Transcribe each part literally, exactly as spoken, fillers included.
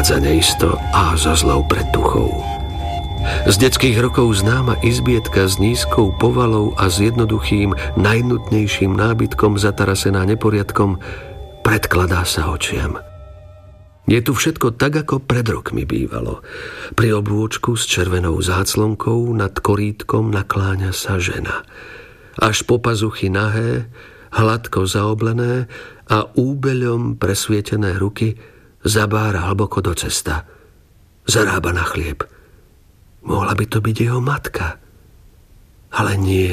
prechádza neisto a so zlou predtuchou. Z detských rokov známa izbietka s nízkou povalou a s jednoduchým, najnutnejším nábytkom zatarasená neporiadkom predkladá sa očiam. Je tu všetko tak, ako pred rokmi bývalo. Pri oblôčku s červenou záclonkou nad korítkom nakláňa sa žena. Až po pazuchy nahé, hladko zaoblené a úbeľom presvietené ruky zabára hlboko do cesta. Zarába na chlieb. Mohla by to byť jeho matka. Ale nie.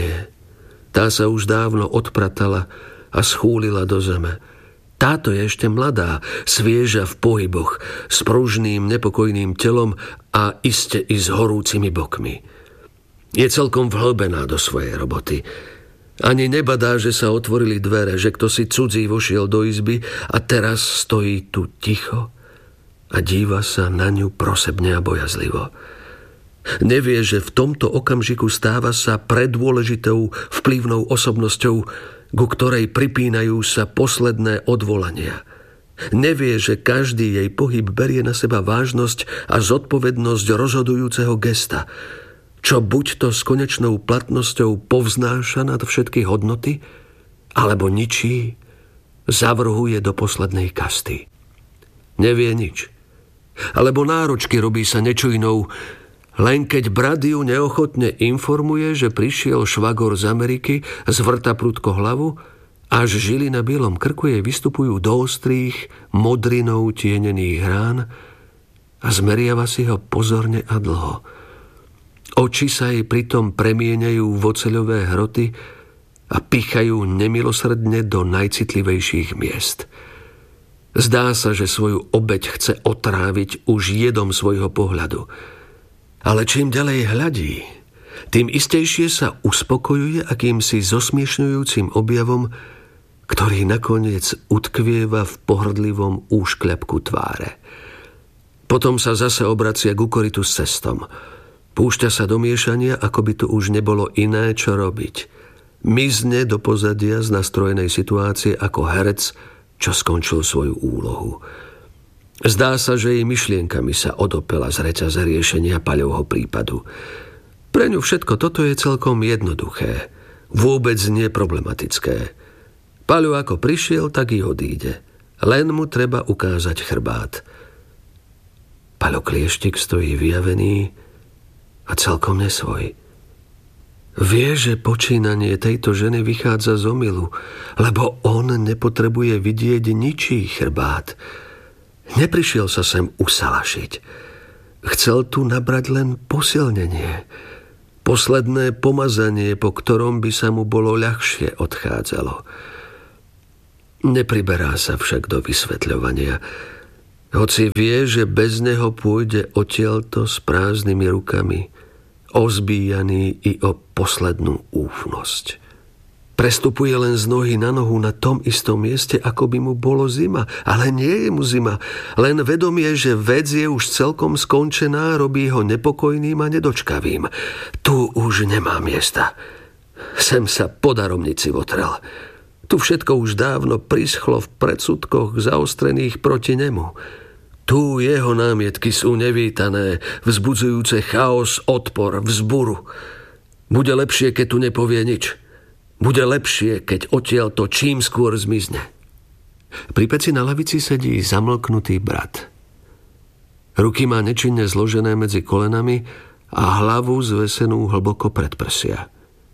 Tá sa už dávno odpratala a schúlila do zeme. Táto je ešte mladá, svieža v pohyboch, s pružným, nepokojným telom a iste i s horúcimi bokmi. Je celkom vhlbená do svojej roboty. Ani nebadá, že sa otvorili dvere, že kto si cudzí vošiel do izby a teraz stojí tu ticho a díva sa na ňu prosebne a bojazlivo. Nevie, že v tomto okamžiku stáva sa predôležitou vplyvnou osobnosťou, ku ktorej pripínajú sa posledné odvolania. Nevie, že každý jej pohyb berie na seba vážnosť a zodpovednosť rozhodujúceho gesta, čo buď to s konečnou platnosťou povznáša nad všetky hodnoty, alebo ničí, zavrhuje do poslednej kasty. Nevie nič. Alebo náročky robí sa nečujnou, len keď brat ju neochotne informuje, že prišiel švagor z Ameriky, zvrta prudko hlavu, až žily na bielom krku jej vystupujú do ostrých, modrinou tienených rán a zmeriava si ho pozorne a dlho. Oči sa jej pritom premieňajú v oceľové hroty a pichajú nemilosrdne do najcitlivejších miest. Zdá sa, že svoju obeť chce otráviť už jedom svojho pohľadu. Ale čím ďalej hľadí, tým istejšie sa uspokojuje akýmsi zosmiešňujúcim objavom, ktorý nakoniec utkvieva v pohrdlivom úškľapku tváre. Potom sa zase obracia ku korytu s cestom. Púšťa sa do miešania, ako by tu už nebolo iné, čo robiť. Mizne do pozadia z nastrojenej situácie ako herec, čo skončil svoju úlohu. Zdá sa, že jej myšlienkami sa odopela z reťaze riešenia Paľovho prípadu. Pre ňu všetko toto je celkom jednoduché, vôbec nie problematické. Paľo ako prišiel, tak i odíde. Len mu treba ukázať chrbát. Paľo Klieštik stojí vyjavený a celkom nesvoj. Vie, že počínanie tejto ženy vychádza z omylu, lebo on nepotrebuje vidieť ničí chrbát. Neprišiel sa sem usalašiť. Chcel tu nabrať len posilnenie. Posledné pomazanie, po ktorom by sa mu bolo ľahšie odchádzalo. Nepriberá sa však do vysvetľovania. Hoci vie, že bez neho pôjde odtiaľto s prázdnymi rukami, ozbíjaný i o poslednú úfnosť. Prestupuje len z nohy na nohu na tom istom mieste, ako by mu bolo zima. Ale nie je mu zima. Len vedomie, že vec je už celkom skončená, robí ho nepokojným a nedočkavým. Tu už nemá miesta. Sem sa po daromnici votrel. Tu všetko už dávno prischlo v predsudkoch zaostrených proti nemu. Tu jeho námietky sú nevítané, vzbudzujúce chaos, odpor, vzburu. Bude lepšie, keď tu nepovie nič. Bude lepšie, keď odtiaľ to čím skôr zmizne. Pri peci na lavici sedí zamlknutý brat. Ruky má nečinne zložené medzi kolenami a hlavu zvesenú hlboko pred prsia.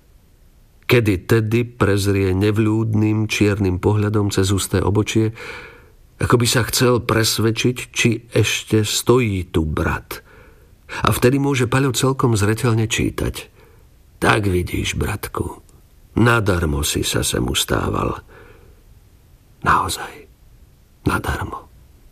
Kedy tedy prezrie nevľúdnym čiernym pohľadom cez ústé obočie, ako by sa chcel presvedčiť, či ešte stojí tu brat. A vtedy môže Paľo celkom zreteľne čítať. Tak vidíš, bratku, nadarmo si sa sem ustával. Naozaj, nadarmo.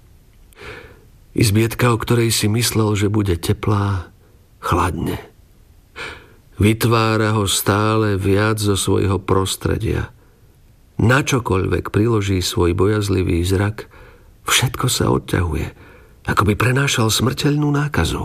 Izbietka, o ktorej si myslel, že bude teplá, chladne. Vytvára ho stále viac zo svojho prostredia. Na čokoľvek priloží svoj bojazlivý zrak, všetko sa odťahuje, ako by prenášal smrteľnú nákazu.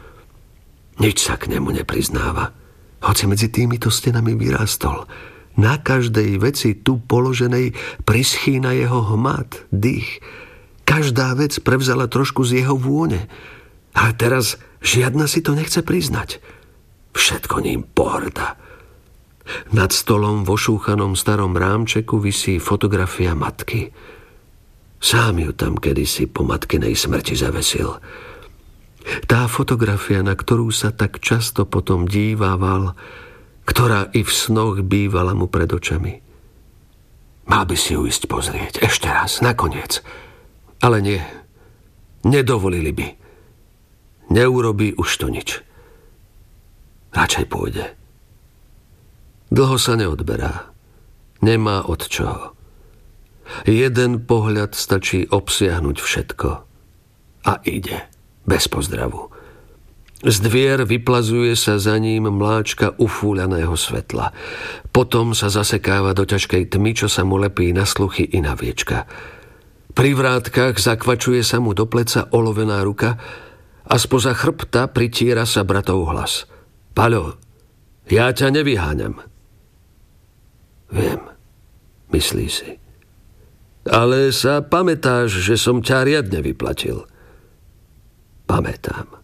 Nič sa k nemu nepriznáva, hoci medzi týmito stenami vyrástol. Na každej veci tu položenej prischýna jeho hmat, dých. Každá vec prevzala trošku z jeho vône. Ale teraz žiadna si to nechce priznať. Všetko ním pohŕda. Nad stolom v ošúchanom starom rámčeku visí fotografia matky. Sám ju tam kedysi po matkinej smrti zavesil. Tá fotografia, na ktorú sa tak často potom dívával, ktorá i v snoch bývala mu pred očami. Mal by si ju ísť pozrieť. Ešte raz, nakoniec. Ale nie. Nedovolili by. Neurobí už to nič. Radšej pôjde. Dlho sa neodberá. Nemá od čoho. Jeden pohľad stačí obsiahnuť všetko. A ide. Bez pozdravu. Z dvier vyplazuje sa za ním mláčka ufúľaného svetla. Potom sa zasekáva do ťažkej tmy, čo sa mu lepí na sluchy i na viečka. Pri vrátkach zakvačuje sa mu do pleca olovená ruka a spoza chrbta pritiera sa bratov hlas. Paľo, ja ťa nevyháňam. Viem, myslí si. Ale sa pamätáš, že som ťa riadne vyplatil. Pamätám.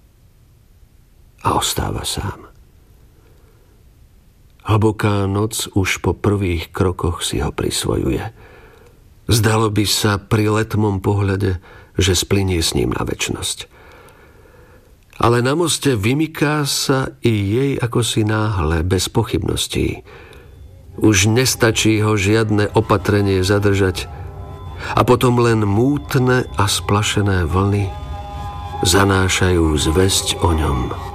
A ostáva sám. Hlboká noc už po prvých krokoch si ho prisvojuje. Zdalo by sa pri letmom pohľade, že splynie s ním na večnosť. Ale na moste vymyká sa i jej ako si náhle, bez pochybností. Už nestačí ho žiadne opatrenie zadržať a potom len mútne a splašené vlny zanášajú zvesť o ňom.